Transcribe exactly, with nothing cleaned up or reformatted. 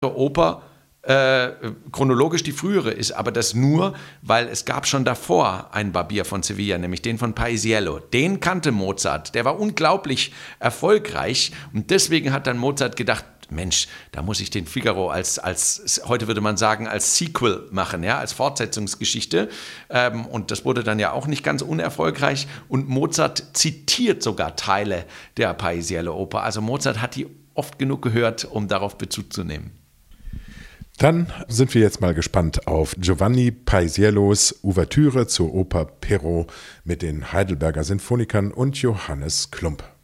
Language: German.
Oper äh, chronologisch die frühere ist, aber das nur, weil es gab schon davor einen Barbier von Sevilla, nämlich den von Paisiello. Den kannte Mozart, der war unglaublich erfolgreich und deswegen hat dann Mozart gedacht, Mensch, da muss ich den Figaro als, als heute würde man sagen, als Sequel machen, ja, als Fortsetzungsgeschichte. Ähm, und das wurde dann ja auch nicht ganz unerfolgreich. Und Mozart zitiert sogar Teile der Paisiello-Oper. Also Mozart hat die oft genug gehört, um darauf Bezug zu nehmen. Dann sind wir jetzt mal gespannt auf Giovanni Paisiellos Ouvertüre zur Oper Perrault mit den Heidelberger Sinfonikern und Johannes Klumpp.